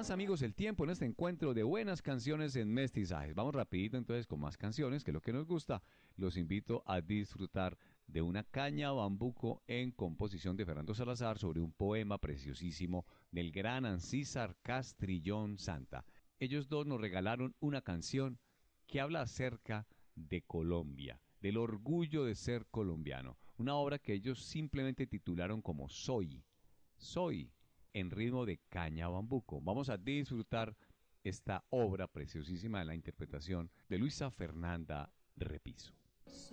más, amigos, el tiempo en este encuentro de buenas canciones en mestizajes. Vamos rapidito entonces con más canciones, que es lo que nos gusta. Los invito a disfrutar de una caña bambuco en composición de Fernando Salazar sobre un poema preciosísimo del gran Ancísar Castrillón Santa. Ellos dos nos regalaron una canción que habla acerca de Colombia, del orgullo de ser colombiano. Una obra que ellos simplemente titularon como Soy, en ritmo de caña bambuco. Vamos a disfrutar esta obra preciosísima de la interpretación de Luisa Fernanda Repiso.